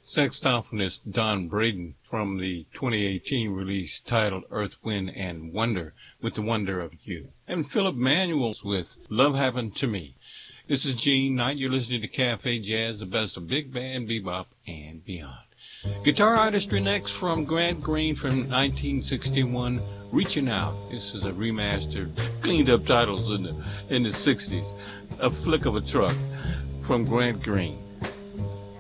Saxophonist Don Braden from the 2018 release titled Earth, Wind, and Wonder with The Wonder of You. And Philip Manuels with Love Happened to Me. This is Gene Knight. You're listening to Cafe Jazz, the best of big band, bebop, and beyond. Guitar artistry next from Grant Green from 1961, Reaching Out. This is a remastered, cleaned up titles in the 60s. A Flick of a Truck from Grant Green.